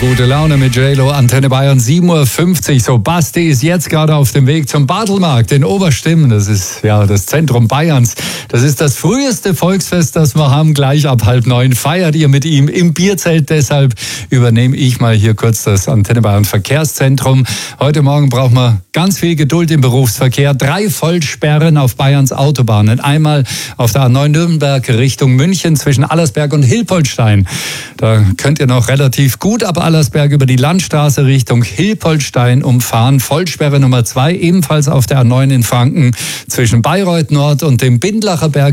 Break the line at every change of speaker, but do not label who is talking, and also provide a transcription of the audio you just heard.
gute Laune mit JLo, Antenne Bayern 7.50 Uhr. So, Basti ist jetzt gerade auf dem Weg zum Bartelmarkt in Oberstimmen. Das ist ja das Zentrum Bayerns. Das ist das früheste Volksfest, das wir haben. Gleich ab 8:30 feiert ihr mit ihm im Bierzelt. Deshalb übernehme ich mal hier kurz das Antenne Bayern Verkehrszentrum. Heute Morgen brauchen wir ganz viel Geduld im Berufsverkehr. 3 Vollsperren auf Bayerns Autobahnen. Einmal auf der A9 Nürnberg Richtung München zwischen Allersberg und Hilpoltstein. Da könnt ihr noch relativ gut ab Allersberg über die Landstraße Richtung Hilpoltstein umfahren. Vollsperre Nummer 2 ebenfalls auf der A9 in Franken zwischen Bayreuth Nord und dem Bindlacher Berg